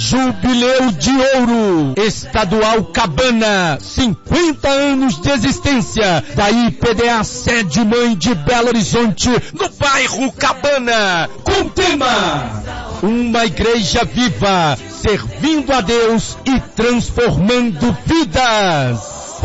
Jubileu de Ouro, Estadual Cabana, 50 anos de existência, da IPDA Sede Mãe de Belo Horizonte, no bairro Cabana, com o tema: uma igreja viva, servindo a Deus e transformando vidas.